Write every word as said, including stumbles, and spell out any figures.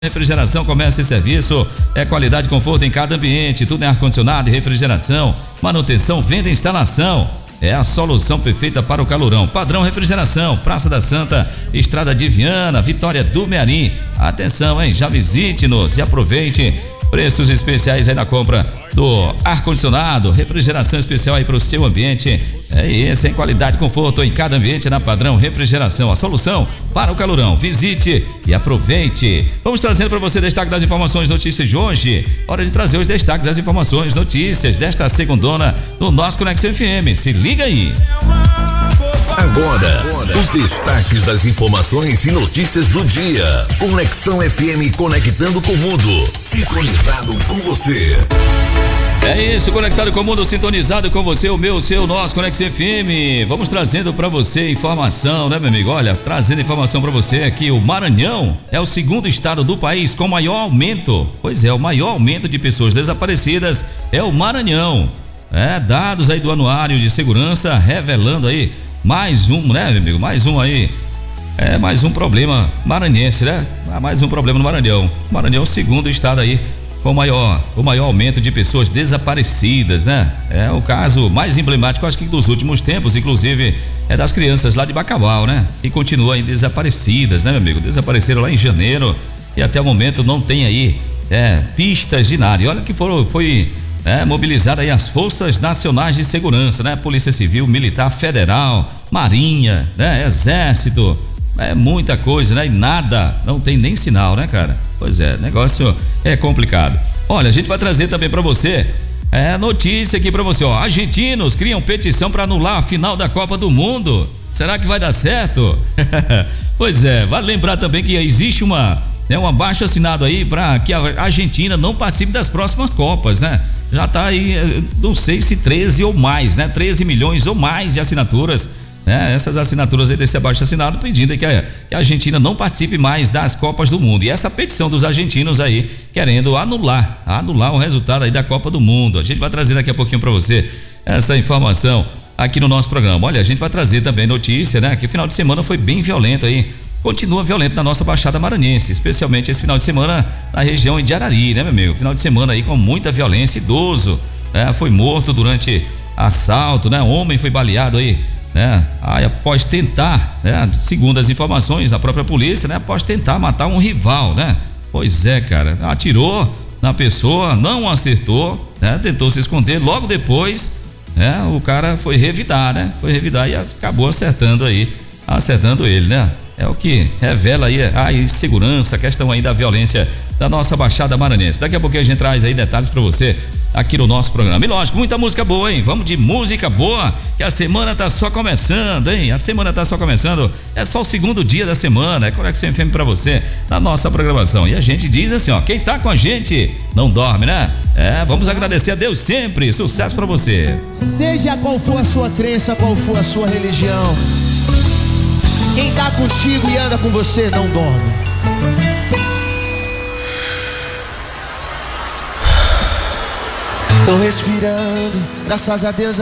Refrigeração, comércio e serviço, é qualidade e conforto em cada ambiente, tudo em ar-condicionado e refrigeração, manutenção, venda e instalação, é a solução perfeita para o calorão. Padrão Refrigeração, Praça da Santa, Estrada de Viana, Vitória do Mearim. Atenção, hein? Já visite-nos e aproveite preços especiais aí na compra do ar-condicionado, refrigeração especial aí para o seu ambiente. É isso, em qualidade e conforto em cada ambiente na Padrão Refrigeração, a solução para o calorão. Visite e aproveite. Vamos trazendo para você destaque das informações, notícias de hoje. Hora de trazer os destaques das informações, notícias desta segundona do nosso Conexão F M. Se liga aí. Agora, os destaques das informações e notícias do dia. Conexão F M, conectando com o mundo. Sintonizado com você. É isso, conectado com o mundo, sintonizado com você, o meu, o seu, nosso Conexão F M. Vamos trazendo para você informação, né, meu amigo? Olha, trazendo informação para você aqui, o Maranhão é o segundo estado do país com maior aumento. Pois é, o maior aumento de pessoas desaparecidas é o Maranhão. É, dados aí do Anuário de Segurança revelando aí mais um, né, meu amigo? Mais um aí. É, mais um problema maranhense, né? Mais um problema no Maranhão. O Maranhão é o segundo estado aí com o maior, o maior aumento de pessoas desaparecidas, né? É o caso mais emblemático, acho que dos últimos tempos, inclusive, é das crianças lá de Bacabal, né? E continuam aí desaparecidas, né, meu amigo? Desapareceram lá em janeiro e até o momento não tem aí é, pistas de nada. E olha que foram, foi é, mobilizada aí as Forças Nacionais de Segurança, né? Polícia Civil, Militar Federal, Marinha, né? Exército, é muita coisa, né? E nada, não tem nem sinal, né, cara? Pois é, negócio é complicado. Olha, a gente vai trazer também para você é notícia aqui para você, ó. Argentinos criam petição para anular a final da Copa do Mundo. Será que vai dar certo? Pois é, vale lembrar também que existe uma, né, um abaixo assinado aí para que a Argentina não participe das próximas Copas, né? Já tá aí, não sei se treze ou mais, né? treze milhões ou mais de assinaturas. É, essas assinaturas aí desse abaixo assinado pedindo que a, que a Argentina não participe mais das Copas do Mundo. E essa petição dos argentinos aí querendo anular, anular o resultado aí da Copa do Mundo. A gente vai trazer daqui a pouquinho para você essa informação aqui no nosso programa. Olha, a gente vai trazer também notícia, né? Que o final de semana foi bem violento aí. Continua violento na nossa Baixada Maranhense, especialmente esse final de semana na região de Arari, né, meu amigo? Final de semana aí com muita violência, idoso, né? Foi morto durante assalto, né? Homem foi baleado aí, né? Aí após tentar, né? Segundo as informações da própria polícia, né? Após tentar matar um rival, né? Pois é, cara, atirou na pessoa, não acertou, né? Tentou se esconder, logo depois, né? O cara foi revidar, né? Foi revidar e acabou acertando aí, acertando ele, né? É o que revela aí a insegurança, a questão aí da violência da nossa Baixada Maranhense. Daqui a pouquinho a gente traz aí detalhes para você aqui no nosso programa. E lógico, muita música boa, hein? Vamos de música boa, que a semana tá só começando, hein? A semana tá só começando, é só o segundo dia da semana, é Conexão F M pra você, na nossa programação. E a gente diz assim, ó, quem tá com a gente não dorme, né? É, vamos agradecer a Deus sempre, sucesso pra você. Seja qual for a sua crença, qual for a sua religião, quem tá contigo e anda com você não dorme. Tô respirando, graças a Deus.